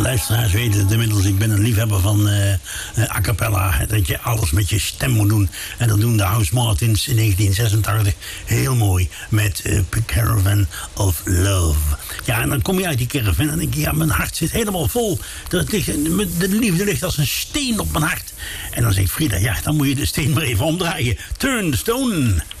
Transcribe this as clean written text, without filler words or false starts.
Luisteraars weten het inmiddels, ik ben een liefhebber van a cappella. Dat je alles met je stem moet doen. En dat doen de House Martins in 1986 heel mooi met Caravan of Love. Ja, en dan kom je uit die caravan en denk je, ja, mijn hart zit helemaal vol. De liefde ligt als een steen op mijn hart. En dan zegt Frida, ja, dan moet je de steen maar even omdraaien. Turn the stone.